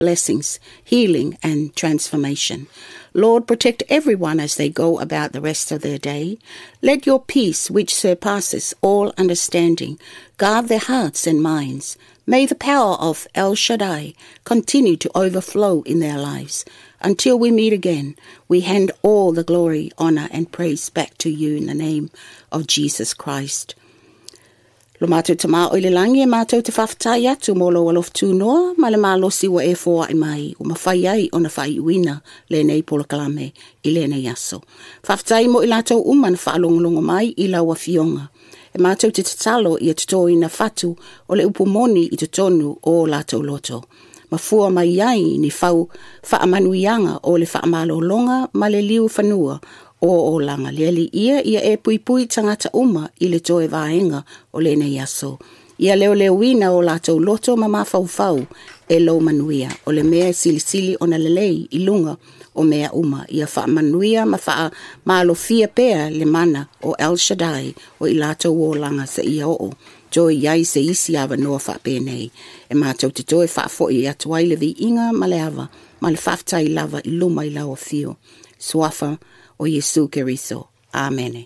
blessings, healing and transformation. Lord, protect everyone as they go about the rest of their day. Let your peace, which surpasses all understanding, guard their hearts and minds. May the power of El Shaddai continue to overflow in their lives. Until we meet again, we hand all the glory, honor and praise back to you in the name of Jesus Christ. Lo mātou te mā oile langi e mātou te whawhatai atu mō lo alof tūnoa, ma le mālosi wa e fōa i mai, o mawhai ai o na whai uina le nei pola kalame i le nei aso. Whawhatai mo i lātou uman whaalongolongo mai i laua fionga. E mātou te tatalo i a tuto i na whatu o le upumoni i tutonu o lātou loto. Mafua mai ai ni whau whaamanuianga o le whaamalolonga ma le liu whanua o langa leali ia e pui tangata uma i le toe vaenga o le nei aso. Ia leo wina o lātou loto ma mawhau e lo manuia o le mea silisili o na lelei i lunga o mea uma. Ia wha manuia ma wha malofia pea le mana o El Shaddai o i lātou o langa sa ia o. Joe iai se isi awa noa wha pēnei. E mātou te toe wha fo i atuai le vi inga ma le awa ma le whaftai lava i luma i lawa fio. Swafa o Yesu Keriso. Amen.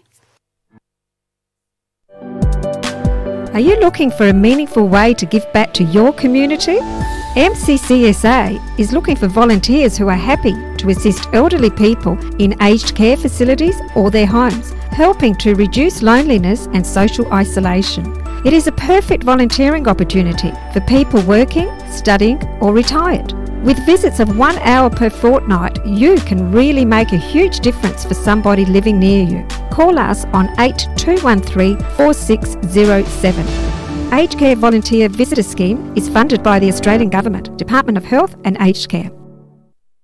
Are you looking for a meaningful way to give back to your community? MCCSA is looking for volunteers who are happy to assist elderly people in aged care facilities or their homes, helping to reduce loneliness and social isolation. It is a perfect volunteering opportunity for people working, studying or retired. With visits of 1 hour per fortnight, you can really make a huge difference for somebody living near you. Call us on 8213 4607. Aged Care Volunteer Visitor Scheme is funded by the Australian Government, Department of Health and Aged Care.